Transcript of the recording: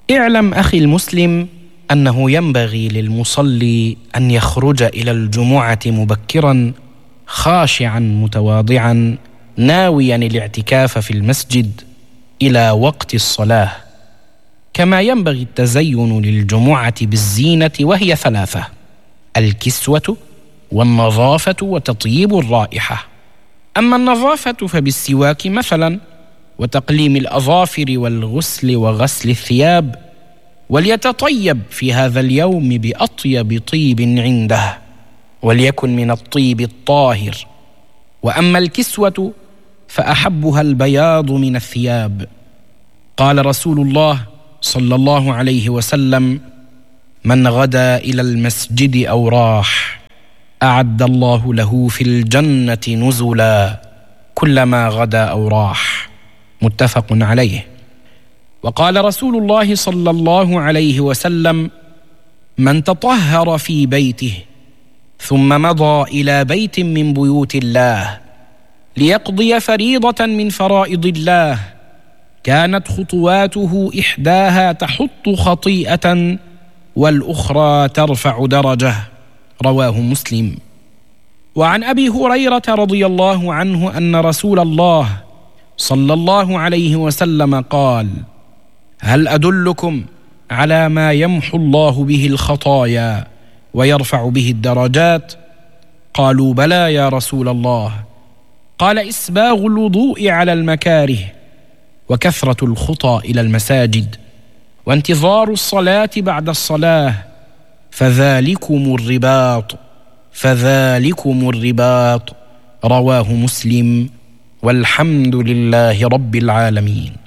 اعلم أخي المسلم أنه ينبغي للمصلي أن يخرج إلى الجمعة مبكرا خاشعا متواضعا ناويا الاعتكاف في المسجد إلى وقت الصلاة، كما ينبغي التزين للجمعة بالزينة، وهي 3: الكسوة والنظافة وتطيب الرائحة. أما النظافة فبالسواك مثلا، وتقليم الأظافر والغسل وغسل الثياب، وليتطيب في هذا اليوم بأطيب طيب عنده، وليكن من الطيب الطاهر. وأما الكسوة فأحبها البياض من الثياب. قال رسول الله صلى الله عليه وسلم: من غدا إلى المسجد أو راح أعد الله له في الجنة نزلا كلما غدا أو راح. متفق عليه. وقال رسول الله صلى الله عليه وسلم: من تطهر في بيته ثم مضى إلى بيت من بيوت الله ليقضي فريضة من فرائض الله كانت خطواته إحداها تحط خطيئة والأخرى ترفع درجة. رواه مسلم. وعن أبي هريرة رضي الله عنه أن رسول الله صلى الله عليه وسلم قال: هل أدلكم على ما يمحو الله به الخطايا ويرفع به الدرجات؟ قالوا: بلى يا رسول الله. قال: إسباغ الوضوء على المكاره، وكثرة الخطى إلى المساجد، وانتظار الصلاة بعد الصلاة، فذلكم الرباط. رواه مسلم، والحمد لله رب العالمين.